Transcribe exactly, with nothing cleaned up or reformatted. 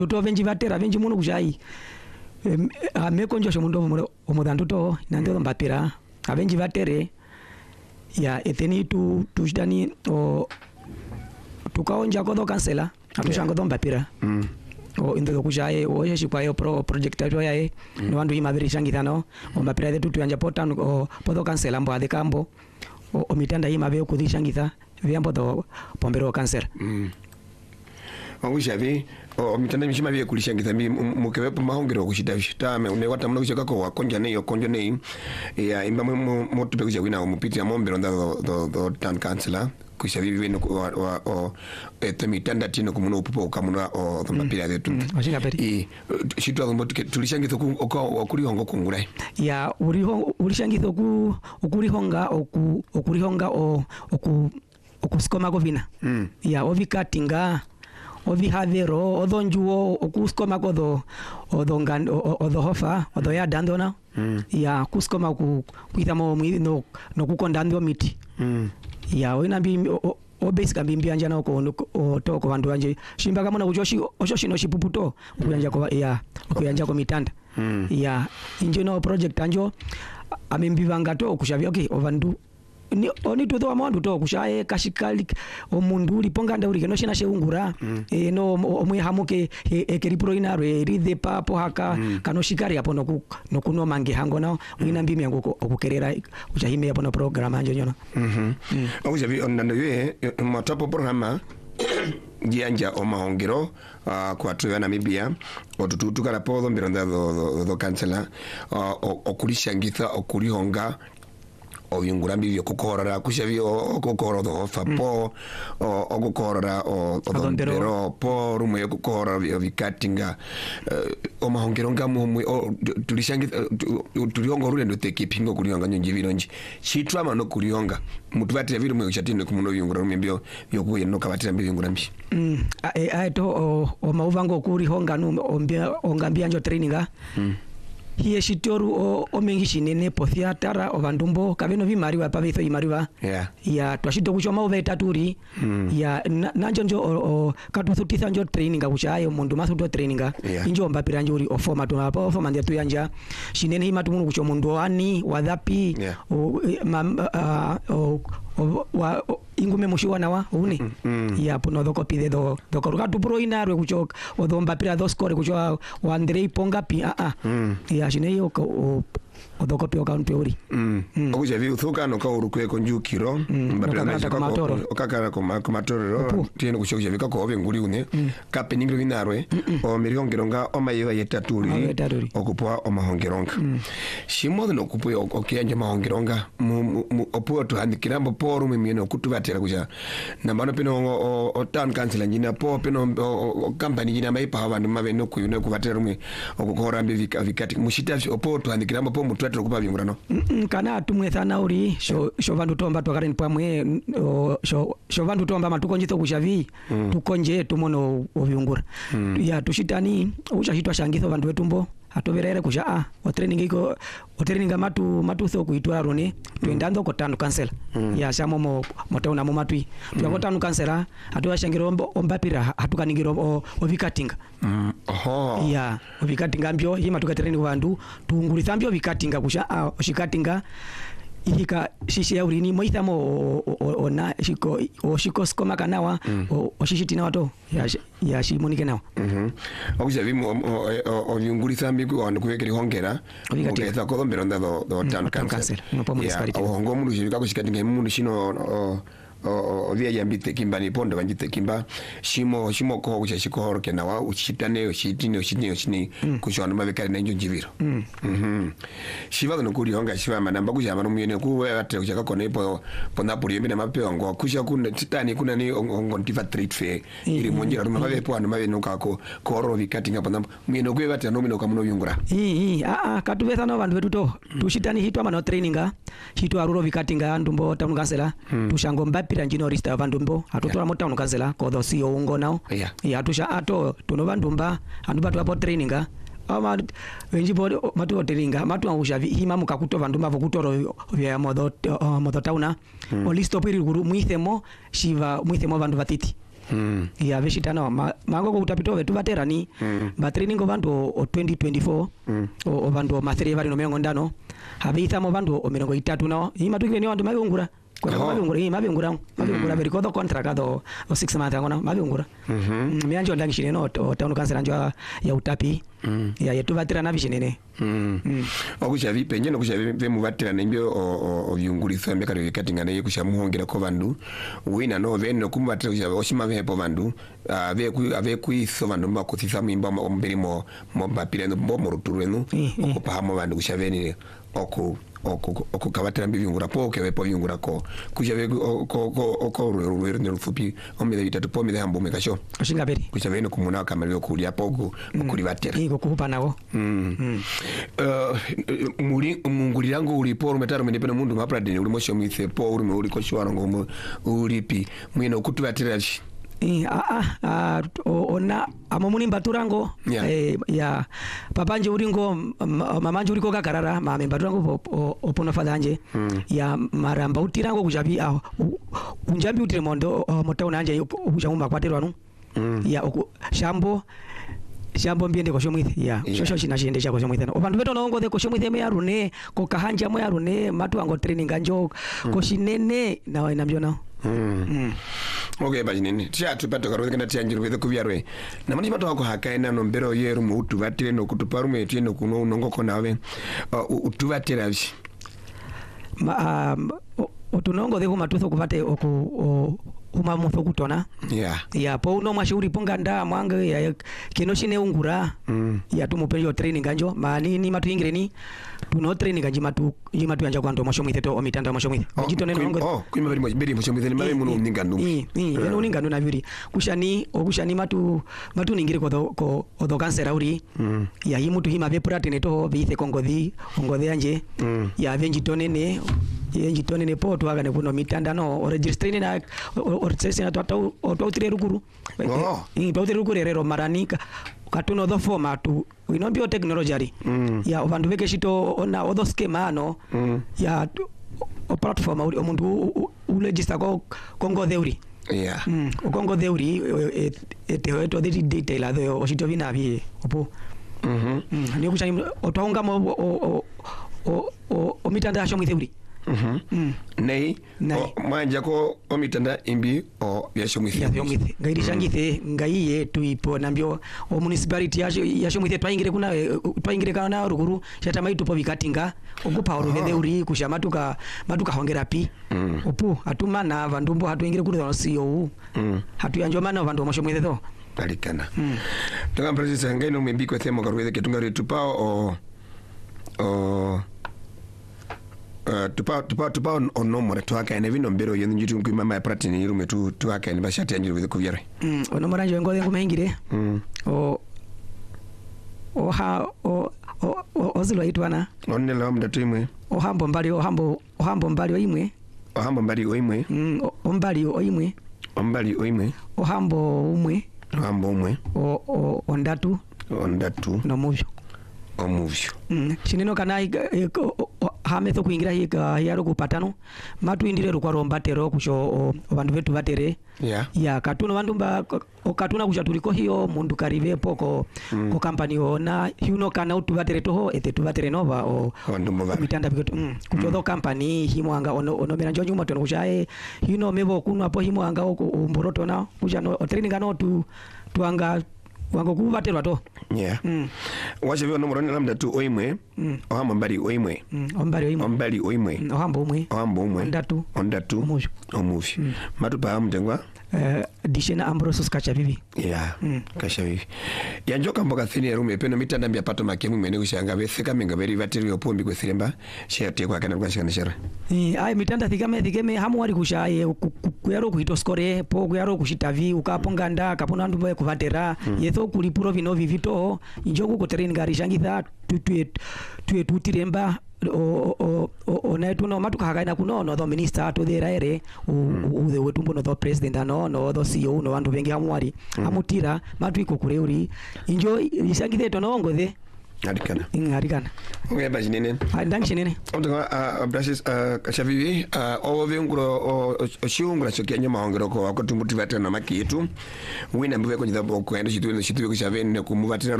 to venji vatera venji muno kujai amekonjo shomundo omudandu to nando mbapira avenji vatere ya eteni tu tujdani o tukaonja kodo kansela atushango do mbapira mm. o indo kujaye o yeshi kwa yo pro project ayo yae mm. no andu imabiri shangithano o mbapira de tutu anja potan o podo kansela mbo ade kambo o, o mitanda imabe kudishangitha vyambo do pombero kansela mm. Wangujavi o mitanda mishima vya kulishangitha mi mukewepo mahongero kushita vishita me wata mna kushaka kwa konja nei o konja nei ya imba mo tupe kuja wina o mupiti ya mombero nda do do do town councilor kushavi vino wa o eto mitanda tino kumuno upupo ukamuna o mbapira detu washinga peri i shitu wa mbotu tulishangitha ku okuri hongo kungurai ya uriho ulishangitha ku okuri honga oku okuri honga o oku okusikoma govina mm. ya ovikatinga ovihavero odonjuo okuskoma kodo odongan odohofa odo ya dandona mm. ya kuskoma ku kuitamo no no kukondando miti mm. ya oina bi o basic mbimbi anja na ko to ko vandu anje shimba kama na kujoshi oshoshi no shipuputo kuyanja ko ya kuyanja ko mitanda mm. ya inje no project anjo amembivanga to kushavia okay ovandu ni oni to do amandu to kushaye kashikali omundu liponga nda uri no shina sheungura mm. e no omwe hamuke ekeripro inaro rithe papo haka mm. kanoshikari hapo no no kuno mange hango na wina mbimi yango okukerera uchahime hapo no program anjo nyona mhm mm. Auja vi onando ye matapo programa jianja o mahongero uh, kwa tuya Namibia otututuka rapo mbironda do do, do kansela uh, okulishangitha okulihonga o yungurambi vyo kukorora kushavio okokoro do fapo o okukorora o odondero po rumo yo kukorora vyo vikatinga o mahongero ngamu mwe tulishangi tuliongo rule ndo teki pingo kulionga nyonji vironji chitwa no kulionga mutu batira viro mwe chatine kumuno yungura mbyo vyo kuye no kabatira mbyo yungurambi mm a a to o mauvango kulihonga no ombia ongambia njo traininga mm. Hiye shitoru o, o mengi shinene po theatara o vandumbo kaveno vimariwa pavitho imariwa yeah. ya twashito kuchoma ove taturi mm. ya nanjo njo o, o katututitha njo traininga kuchayo mundu mathuto traininga yeah. injo mbapira njo uri o format na po format ya tuyanja shinene himatu mundu kucho mundu ani wadhapi yeah. o mam, uh, o, o wa o, ingume mushiwana wa uni mm, mm. ya puno doko pide do doko ruka tu pro inarwe kucho o do mbapira do score kucho wa Andrei Ponga pi a a mm. ya shine yo o o doko pi o count ori mm mm. Okuja vi uthuka no ka urukwe konjukiro mm. mbapira na ka matoro okakara ko matoro tiene kucho kuja vika ko nguli une mm. ka peningiro vinarwe mm -mm. o miriongeronga o mayiwa yetaturi okupwa o mahongeronga mm. shimo no kupwa okiyanja mahongeronga opo to handikirambo poru mimieno kutuvatera kuja na bano pino o, o town council njina po pino o company njina mai pa vandu mave no kuyune kuvatera rumwe okukora mbi vikati mushita opo to handikirambo po mutu atro kupa vingurano mm, kana tumwe sana uri sho sho vandu tomba to karen pamwe sho sho vandu tomba matuko njito kushavi mm. tukonje tumono ovingura mm. ya tushitani ushahitwa shangitho vandu vetumbo atoverere kusha a o training iko o training matu matu so kuitwa rone tuendando ko tanu cancel mm. ya shamo mo motona mo matui mm. tuko tanu cancela atoa shangiro ombapira hatukaningiro o, o vikatinga mm. oho ya o vikatinga mbyo yima tukatraining vandu tuungulitha mbyo vikatinga kusha a o shikatinga ihika shishi ya urini moithamo ona shiko o shiko skoma kanawa mm. o, o shishitina wato ya ya shimonike nawa mhm okuja vimo o yunguri thambi ku on kuwekeri hongera oketha ko mbero ndo do town council no pomo disparity o hongo mundu shirika kushikatinga mundu shino o o via yambite kimba ni pondo banjite kimba shimo shimo ko kucha shiko ke nawa uchitane uchitine uchitine uchini kushona mabekari na njo njiviro mhm shiva no kuri honga shiva manamba kuja manu myene ku ate kucha ka kone po ponda puri mbina mapeongo kucha kuna titani kuna ni ongo ntiva trade fair iri monjira ruma mabe po anu mabe no kako koro vikati ngapa nambo myene ku ate no mino kamuno yungura i a a katuvesa no vandu vetu to tushitani hitwa mano traininga hitwa ruro vikati nga ndumbo tamu kansela tushango pira njino rista vandumbo atotora yeah. mota unokazela kodo si ungo nao yeah. ya atusha ato tuno vandumba andu batu apo traininga ama wenji bo matu oteringa matu angusha hima mukakuto vandumba vokutoro vya modo uh, modo tauna mm. o listo piri guru muithemo shiva muithemo vandu vatiti mm. ya veshitana ma, mango ko utapito vetu vaterani mm. ba training vandu o twenty twenty-four mm. o, o vandu mathiri vari no mirongo ndano habitha mo vandu o mirongo itatu nao ima tukire ni vandu maviungura kwa oh. maviungura hii maviungura maviungura beri ko contract ado o six months ngona maviungura mhm mianjo ndangishine no town council njo ya utapi mm. ya yetu vatira na vishinene mm. mm. okusha vipe nje no kusha vipe mu vatira nembyo o viunguriso mbeka ri katingana ye kusha muhongira ko vandu wina no veno kumbatira kusha oshima vepo vandu ave ku ave ku iso vandu makuthisa mimba omberi mo mo bapira no mo ruturenu okupa mo vandu kusha venire oku oku oku kavatira mbiviungura poke vepo viungura ko kusha ve ko ko ko ruero ne rufupi omile vitatu pomile hambo mekasho oshinga beri kusha veno kumuna kamali okulia poku okuli vatira iko kuhupa nawo mm. mm. uh, muri mungurirango uri por metaro menepena mundu mapradeni uri mosho mithe po uri muri koshwara ngo uripi mwino kutuvatira Eh a a ona amomuni mbaturango yeah. eh ya papanje uringo mamanje uriko kakarara mame mbaturango opona fadanje mm. ya maramba utirango kujabi a unjambi utire mondo motauna anje kujamumba kwaterwanu mm. ya oku, shambo shambo mbiende kosho mwithi ya yeah. shosho china chiende chako mwithi no bantu beto naongo de kosho mwithi me yarune ko kahanja mo yarune matu ango training anjo mm. koshinene na ina mbiona mm. mm. Okay bajinene tia tupata karwe kana tia njiru wethe kubyarwe na mani bato wako hakaina no mbero yeru mu utuvatire no kutuparume yetino kuno nongoko nawe uh, utuvatire abishi ma um, otunongo de kuma tutho kupate oku uma mutho kutona yeah ya po uno mwashauri ponga nda mwange ya kino shine ungura mm. ya tumupeyo training anjo mani ni matu ingireni tuno training anji matu yi matu anja kwanto mwasho mwiteto o mitanda mwasho mwite oh, jito neno ngo oh kuima beri mwite beri mwasho mwite ni mare muno ningandu ni ni eno ningandu na biri kushani okushani matu matu ningire ko ko odo kansera uri mm. ya yi mutu hima be pratene to bithe kongodhi ongodhi anje mm. ya venjito nene yenji tonene po twaga ne kuno mitanda no o registrine na o tsese na twata o twatire rukuru eh twatire rukuru rero maranika katuno do format we no bio technology ari mm. ya vandu veke shito ona odo schema no mm. ya o platform o mundu u register ko kongo theory yeah mm o kongo theory e te to the detail ado o shito vina vi opo mhm mm ni kushani o twaunga mo o o o o mitanda sho theory mhm mm. nei manja ko o mitanda imbi o ya shomwithi ya shomwithi ngairi shangithe ngaiye tuipo nambio o municipality ya shomwithi twaingire kuna twaingire kana ruguru chata maitu po vikatinga okupa oro vethe uri kusha matuka matuka hongera pi mm. opu atumana vandumbo hatuingire kuri no C O mm. hatuyanjo mana vandu mo shomwithi tho talikana mm. tunga president ngaino mbiko themo karwethe ketungare tupao o o Uh, tupa tupa tupa ono more to aka ene vino mbero yenu njitu nkuma ma pratini ni rume tu tu aka ene bashati anjiru with kuvyare mm ono mora njo ngode ngumengire mm o o ha o o ozilo itwana onne la mda timwe o hambo mbali o hambo o hambo mbali o imwe o hambo mbali o imwe mm o mbali o imwe o mbali o imwe o hambo umwe o hambo umwe o o ondatu ondatu no muvyo o muvyo mm chineno kana hametho kuingira higa yaro kupatano matu indire rukwa rombatero kusho vandu vetu vatere yeah ya katuno vandu ba okatuna kusha tuliko hiyo mundu karive poko mm. ko company ona hiuno kana utu vatere toho ete tu vatere nova o vandu mova mitanda bikoto mm. kucho mm. company himwanga ono ono mera njo nyuma tono kushae hiuno mevo kunwa po himwanga o mboroto na kusha no training ano tu tuanga wango kuvaterwa to yeah mm. wacha vyo nomoro ni lamda tu oimwe mm. ohamba mbali oimwe mm. ombali oimwe ombali oimwe mm. ohamba umwe ohamba umwe ondatu ondatu omushu omushu mm. matupa amjengwa eh dishena ambrosus kacha vivi yeah mm. kacha vivi yanjoka mboka thini ya rume peno mitanda mbia pato makemu mwene kushanga vetheka minga veri vatiri yopombi kwa thirimba share kwa kana kwa shikana shara eh ai mitanda thikame thikeme hamu wari kushaye kuyaro kuhito score po kuyaro kushitavi ukaponga nda kapona ndu bwe kuvatera mm. yetho kulipuro vino vivito injoku ko training garishangitha tutu tutu tutiremba o o o naitu no matuka hakaina kuno no the minister to the raere u the wetumbo no the president no no the C E O no vandu vengi amwari amutira matu iko kure uri injo ishangithe to no ngothe Harikana. Harikana. Okay, basi nene. Ah, danke nene. Otoka Brasis kashavivi o vinguro o shiungura chokia nyama hongero ko akotumbuti vatana makitu. Wina mbiwe kwenye dhabo kwenda chitu chitu kushaveni kumuvatina